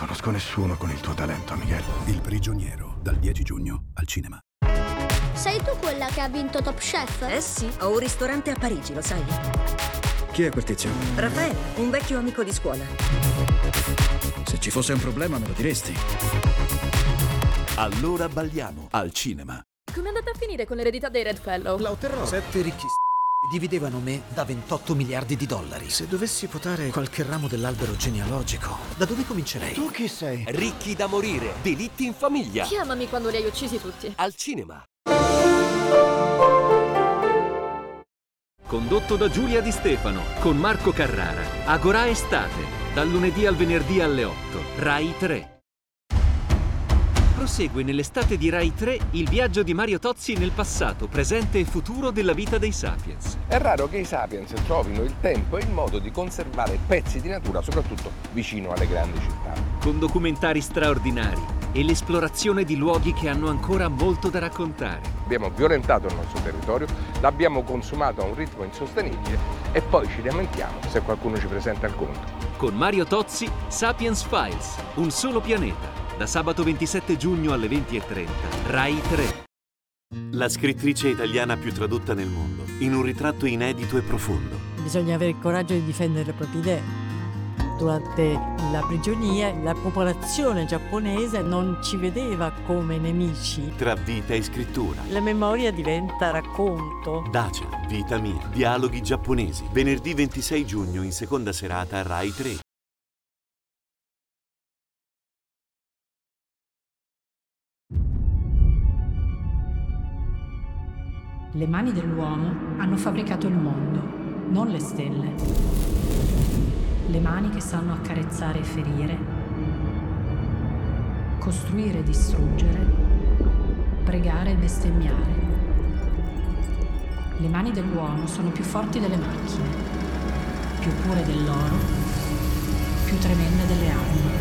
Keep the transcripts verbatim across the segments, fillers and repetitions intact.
conosco nessuno con il tuo talento, Miguel. Il prigioniero, dal dieci giugno al cinema. Sei tu quella che ha vinto Top Chef? Eh sì, ho un ristorante a Parigi, lo sai? Chi è quel tizio? Raffaele, un vecchio amico di scuola. Se ci fosse un problema me lo diresti. Allora balliamo al cinema. Come è andata a finire con l'eredità dei Red Fellow? La otterrò. Sette ricchi dividevano me da ventotto miliardi di dollari. Se dovessi potare qualche ramo dell'albero genealogico, da dove comincerei? Tu chi sei? Ricchi da morire, delitti in famiglia. Chiamami quando li hai uccisi tutti. Al cinema. Condotto da Giulia Di Stefano, con Marco Carrara. Agorà Estate, dal lunedì al venerdì alle otto, Rai tre. Prosegue nell'estate di Rai tre il viaggio di Mario Tozzi nel passato, presente e futuro della vita dei Sapiens. È raro che i Sapiens trovino il tempo e il modo di conservare pezzi di natura, soprattutto vicino alle grandi città. Con documentari straordinari e l'esplorazione di luoghi che hanno ancora molto da raccontare. Abbiamo violentato il nostro territorio, l'abbiamo consumato a un ritmo insostenibile e poi ci lamentiamo se qualcuno ci presenta il conto. Con Mario Tozzi, Sapiens Files, un solo pianeta. Da sabato ventisette giugno alle venti e trenta, Rai tre. La scrittrice italiana più tradotta nel mondo, in un ritratto inedito e profondo. Bisogna avere il coraggio di difendere le proprie idee. Durante la prigionia, la popolazione giapponese non ci vedeva come nemici. Tra vita e scrittura. La memoria diventa racconto. Dacia, vita mia, dialoghi giapponesi. Venerdì ventisei giugno in seconda serata Rai tre. Le mani dell'uomo hanno fabbricato il mondo, non le stelle. Le mani che sanno accarezzare e ferire, costruire e distruggere, pregare e bestemmiare. Le mani dell'uomo sono più forti delle macchine, più pure dell'oro, più tremende delle armi.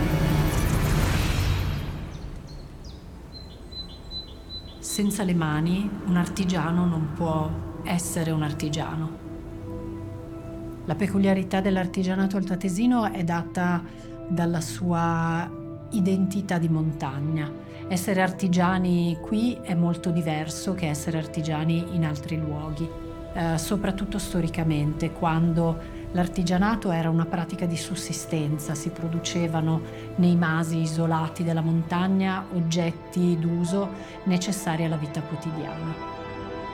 Senza le mani, un artigiano non può essere un artigiano. La peculiarità dell'artigianato altoatesino è data dalla sua identità di montagna. Essere artigiani qui è molto diverso che essere artigiani in altri luoghi, eh, soprattutto storicamente, quando l'artigianato era una pratica di sussistenza, si producevano nei masi isolati della montagna oggetti d'uso necessari alla vita quotidiana.